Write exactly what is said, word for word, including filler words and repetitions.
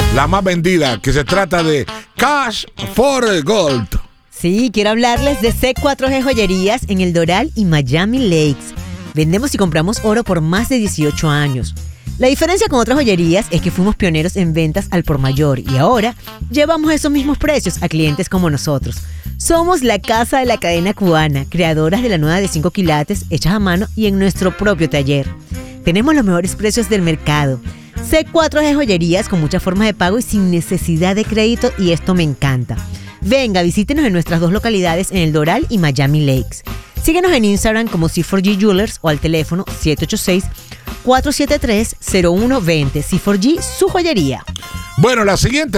la más vendida, que se trata de Cash for Gold. Sí, quiero hablarles de C cuatro G Joyerías en El Doral y Miami Lakes. Vendemos y compramos oro por más de dieciocho años. La diferencia con otras joyerías es que fuimos pioneros en ventas al por mayor y ahora llevamos esos mismos precios a clientes como nosotros. Somos la casa de la cadena cubana, creadoras de la nueva de cinco quilates hechas a mano y en nuestro propio taller. Tenemos los mejores precios del mercado. C cuatro G Joyerías con muchas formas de pago y sin necesidad de crédito, y esto me encanta. Venga, visítenos en nuestras dos localidades en El Doral y Miami Lakes. Síguenos en Instagram como C cuatro G Jewelers o al teléfono siete ocho seis, cuatro siete tres, cero uno dos cero. C cuatro G, su joyería. Bueno, la siguiente